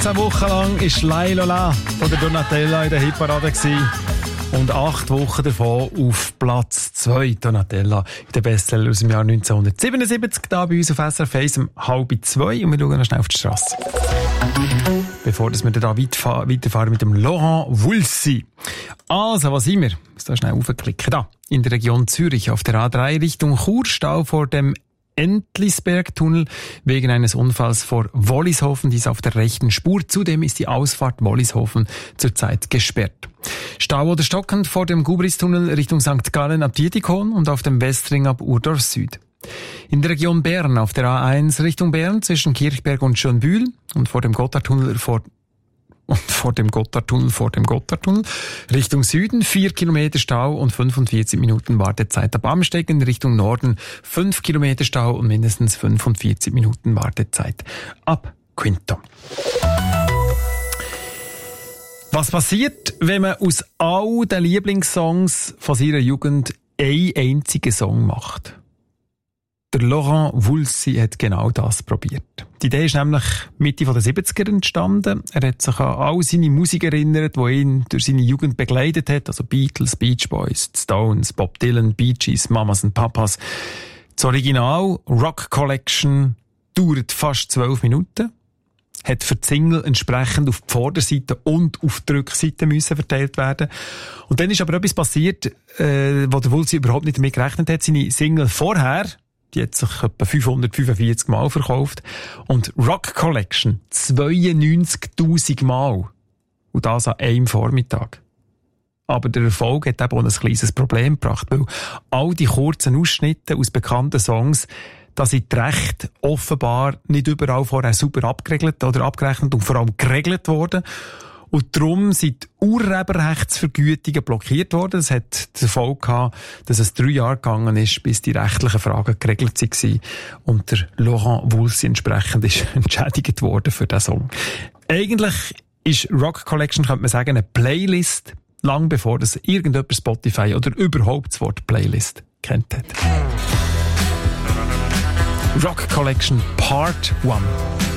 16 Wochen lang war «Lai Lola» von der Donatella in der Hitparade und 8 Wochen davon auf Platz 2. Donatella in der Bestseller aus dem Jahr 1977, da bei uns auf SRF 1 um 1:30. Und wir schauen noch schnell auf die Strasse. Bevor wir da weiterfahren mit dem Laurent Voulzy. Also, was sind wir? Ich muss da schnell raufklicken. Da, in der Region Zürich auf der A3 Richtung Chur, Stau vor dem Entlisberg-Tunnel wegen eines Unfalls vor Wollishofen, dies auf der rechten Spur. Zudem ist die Ausfahrt Wollishofen zurzeit gesperrt. Stau oder stockend vor dem Gubris-Tunnel Richtung St. Gallen ab Dietikon und auf dem Westring ab Urdorf Süd. In der Region Bern auf der A1 Richtung Bern zwischen Kirchberg und Schönbühl und vor dem Gotthardtunnel vor dem Gotthardtunnel Richtung Süden 4 Kilometer Stau und 45 Minuten Wartezeit. Ab Amstetten Richtung Norden 5 Kilometer Stau und mindestens 45 Minuten Wartezeit ab Quinto. Was passiert, wenn man aus all den Lieblingssongs von seiner Jugend einen einzigen Song macht? Der Laurent Voulzy hat genau das probiert. Die Idee ist nämlich Mitte der 70er entstanden. Er hat sich an all seine Musik erinnert, die ihn durch seine Jugend begleitet hat. Also Beatles, Beach Boys, Stones, Bob Dylan, Bee Gees, Mamas und Papas. Das Original Rock Collection dauert fast 12 Minuten. Hat für die Single entsprechend auf die Vorderseite und auf die Rückseite müssen verteilt werden. Und dann ist aber etwas passiert, wo der Voulzy überhaupt nicht damit gerechnet hat. Seine Single vorher, die hat sich etwa 545 Mal verkauft. Und Rock Collection 92.000 Mal. Und das an einem Vormittag. Aber der Erfolg hat eben auch ein kleines Problem gebracht, weil all die kurzen Ausschnitte aus bekannten Songs, da sind die Rechte offenbar nicht überall vorher super abgeregelt oder abgerechnet und vor allem geregelt worden. Und darum sind die Urheberrechtsvergütungen blockiert worden. Das hat zur Folge gehabt, dass es 3 Jahre gegangen ist, bis die rechtlichen Fragen geregelt waren und der Laurent Voulzy entsprechend ist entschädigt worden für diesen Song. Eigentlich ist Rock Collection, könnte man sagen, eine Playlist, lang bevor das irgendjemand Spotify oder überhaupt das Wort Playlist kennt hat. Rock Collection Part 1.